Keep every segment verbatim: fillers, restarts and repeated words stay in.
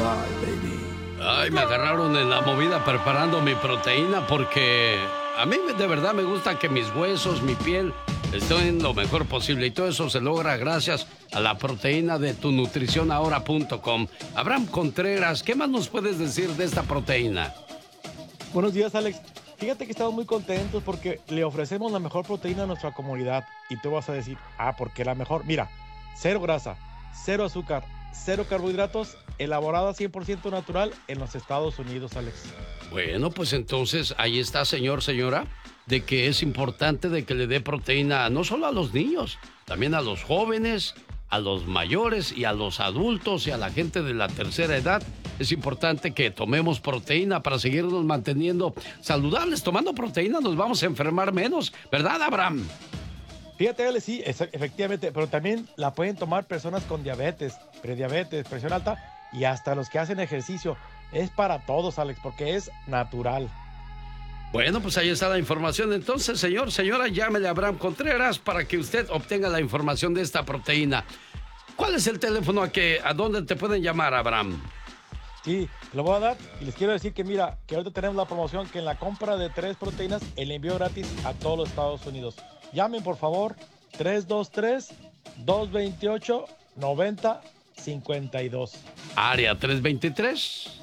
baby. Ay, me agarraron en la movida preparando mi proteína porque a mí de verdad me gusta que mis huesos, mi piel estén lo mejor posible y todo eso se logra gracias a la proteína de tu nutrición ahora punto com. Abraham Contreras, ¿qué más nos puedes decir de esta proteína? Buenos días, Alex. Fíjate que estamos muy contentos porque le ofrecemos la mejor proteína a nuestra comunidad y tú vas a decir, ah, ¿por qué la mejor? Mira, cero grasa, cero azúcar, cero carbohidratos, elaborada cien por ciento natural en los Estados Unidos, Alex. Bueno, pues entonces ahí está, señor, señora, de que es importante de que le dé proteína no solo a los niños, también a los jóvenes, a los mayores y a los adultos y a la gente de la tercera edad. Es importante que tomemos proteína para seguirnos manteniendo saludables. Tomando proteína nos vamos a enfermar menos, ¿verdad, Abraham? Fíjate, Alex, sí, efectivamente, pero también la pueden tomar personas con diabetes, prediabetes, presión alta y hasta los que hacen ejercicio. Es para todos, Alex, porque es natural. Bueno, pues ahí está la información. Entonces, señor, señora, llámele a Abraham Contreras para que usted obtenga la información de esta proteína. ¿Cuál es el teléfono a, que, a dónde te pueden llamar, Abraham? Sí, lo voy a dar y les quiero decir que mira, que ahorita tenemos la promoción que en la compra de tres proteínas, el envío gratis a todos los Estados Unidos. Llamen, por favor, tres dos tres, dos dos ocho, nueve cero cinco dos. Área tres dos tres.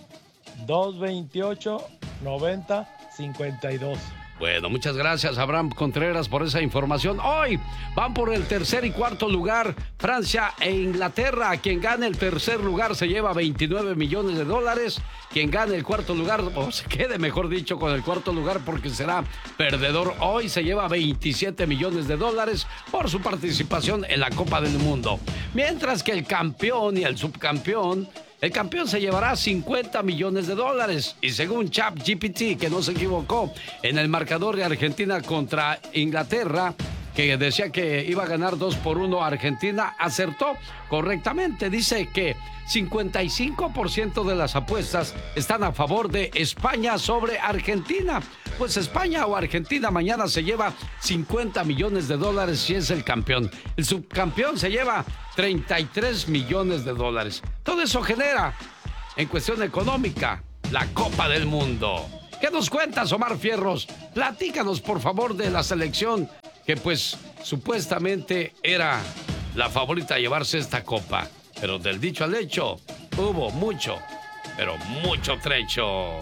dos dos ocho, nueve cero cinco dos. Bueno, muchas gracias, Abraham Contreras, por esa información. Hoy van por el tercer y cuarto lugar Francia e Inglaterra. Quien gane el tercer lugar se lleva veintinueve millones de dólares. Quien gane el cuarto lugar, o se quede mejor dicho con el cuarto lugar porque será perdedor hoy, se lleva veintisiete millones de dólares por su participación en la Copa del Mundo. Mientras que el campeón y el subcampeón, el campeón se llevará cincuenta millones de dólares y según ChatGPT, que no se equivocó en el marcador de Argentina contra Inglaterra, que decía que iba a ganar dos por uno Argentina, acertó correctamente. Dice que cincuenta y cinco por ciento de las apuestas están a favor de España sobre Argentina. Pues España o Argentina mañana se lleva cincuenta millones de dólares si es el campeón. El subcampeón se lleva treinta y tres millones de dólares. Todo eso genera, en cuestión económica, la Copa del Mundo. ¿Qué nos cuentas, Omar Fierros? Platícanos, por favor, de la selección que, pues, supuestamente era la favorita a llevarse esta copa. Pero del dicho al hecho, hubo mucho, pero mucho trecho.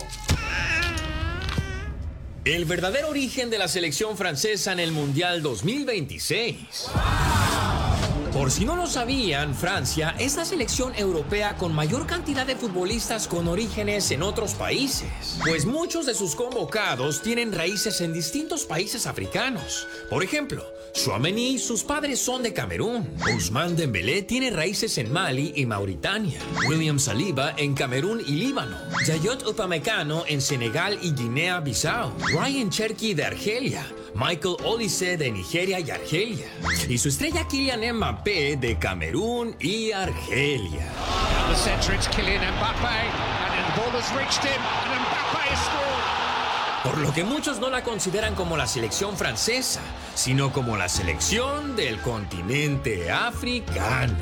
El verdadero origen de la selección francesa en el Mundial dos mil veintiséis. Por si no lo sabían, Francia es la selección europea con mayor cantidad de futbolistas con orígenes en otros países, pues muchos de sus convocados tienen raíces en distintos países africanos. Por ejemplo, Tchouaméni, sus padres son de Camerún. Ousmane Dembélé tiene raíces en Mali y Mauritania. William Saliba en Camerún y Líbano. Yayot Upamecano en Senegal y Guinea-Bissau. Ryan Cherki de Argelia. Michael Olise de Nigeria y Argelia. Y su estrella Kylian Mbappé de Camerún y Argelia. Por lo que muchos no la consideran como la selección francesa, sino como la selección del continente africano.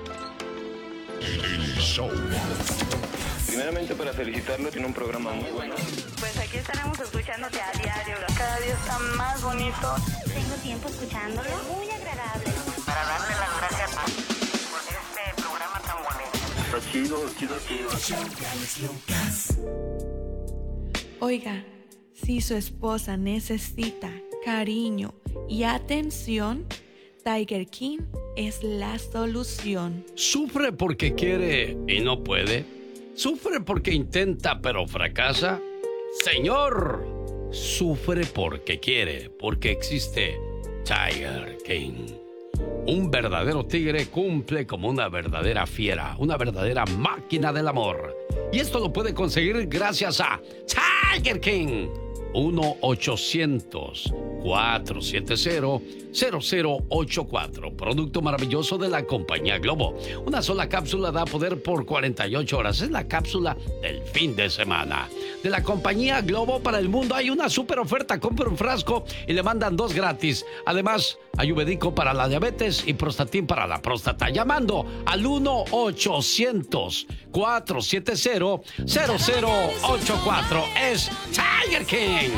El show. Primeramente para felicitarlo, tiene un programa muy bueno. Pues aquí estaremos escuchándote a diario, cada día está más bonito. Tengo tiempo escuchándolo, muy agradable. Para darle las gracias por este programa tan bonito. Está chido, chido, chido. Oiga, si su esposa necesita cariño y atención, Tiger King es la solución. ¿Sufre porque quiere y no puede? ¿Sufre porque intenta pero fracasa? Señor, sufre porque quiere, porque existe Tiger King. Un verdadero tigre cumple como una verdadera fiera, una verdadera máquina del amor. Y esto lo puede conseguir gracias a Tiger King. uno ochocientos, cuatro siete cero, cero cero ocho cuatro. Producto maravilloso de la compañía Globo. Una sola cápsula da poder por cuarenta y ocho horas. Es la cápsula del fin de semana. De la compañía Globo para el mundo hay una super oferta. Compra un frasco y le mandan dos gratis. Además, ayurvédico para la diabetes y Prostatin para la próstata. Llamando al uno ochocientos, cuatro siete cero, cero cero ocho cuatro. Es Tiger King.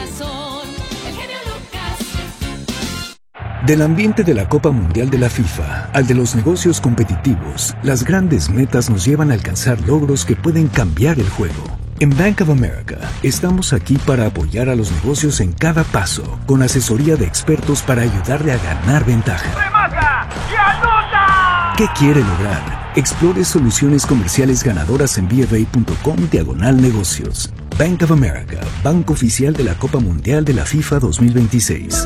Del ambiente de la Copa Mundial de la FIFA al de los negocios competitivos, las grandes metas nos llevan a alcanzar logros que pueden cambiar el juego. En Bank of America estamos aquí para apoyar a los negocios en cada paso, con asesoría de expertos para ayudarle a ganar ventaja. ¡Remata y anota! ¿Qué quiere lograr? Explore soluciones comerciales ganadoras en B F A punto com diagonal negocios. Bank of America, banco oficial de la Copa Mundial de la FIFA dos mil veintiséis.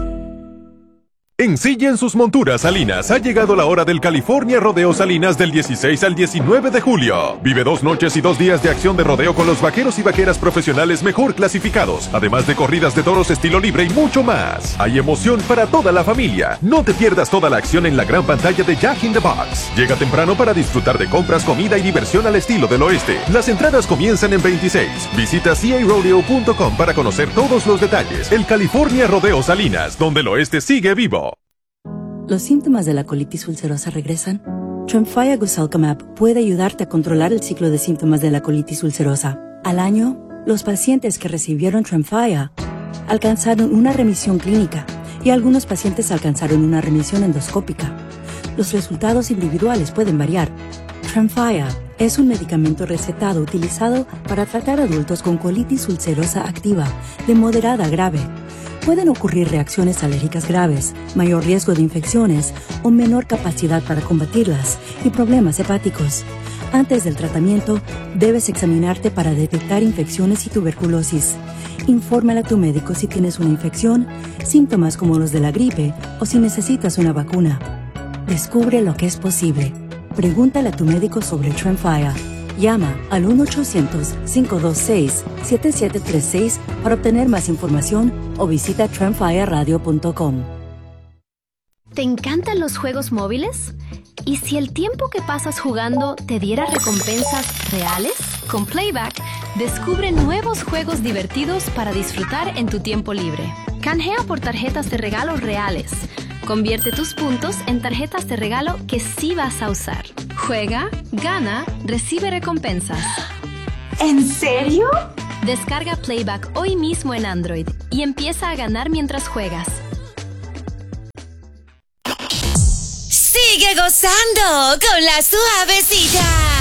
Ensillen sus monturas Salinas. Ha llegado la hora del California Rodeo Salinas del dieciséis al diecinueve de julio. Vive dos noches y dos días de acción de rodeo con los vaqueros y vaqueras profesionales mejor clasificados, además de corridas de toros estilo libre y mucho más. Hay emoción para toda la familia. No te pierdas toda la acción en la gran pantalla de Jack in the Box. Llega temprano para disfrutar de compras, comida y diversión al estilo del oeste. Las entradas comienzan en veintiséis. Visita C A rodeo punto com para conocer todos los detalles. El California Rodeo Salinas, donde el oeste sigue vivo. ¿Los síntomas de la colitis ulcerosa regresan? Tremfya Guselkumab puede ayudarte a controlar el ciclo de síntomas de la colitis ulcerosa. Al año, los pacientes que recibieron Tremfya alcanzaron una remisión clínica y algunos pacientes alcanzaron una remisión endoscópica. Los resultados individuales pueden variar. Tremfya es un medicamento recetado utilizado para tratar adultos con colitis ulcerosa activa de moderada a grave. Pueden ocurrir reacciones alérgicas graves, mayor riesgo de infecciones o menor capacidad para combatirlas y problemas hepáticos. Antes del tratamiento, debes examinarte para detectar infecciones y tuberculosis. Infórmale a tu médico si tienes una infección, síntomas como los de la gripe o si necesitas una vacuna. Descubre lo que es posible. Pregúntale a tu médico sobre Tremfya. Llama al uno ochocientos, cinco dos seis, siete siete tres seis para obtener más información o visita tremfya radio punto com. ¿Te encantan los juegos móviles? ¿Y si el tiempo que pasas jugando te diera recompensas reales? Con Playback, descubre nuevos juegos divertidos para disfrutar en tu tiempo libre. Canjea por tarjetas de regalo reales. Convierte tus puntos en tarjetas de regalo que sí vas a usar. Juega, gana, recibe recompensas. ¿En serio? Descarga Playback hoy mismo en Android y empieza a ganar mientras juegas. Sigue gozando con la suavecita.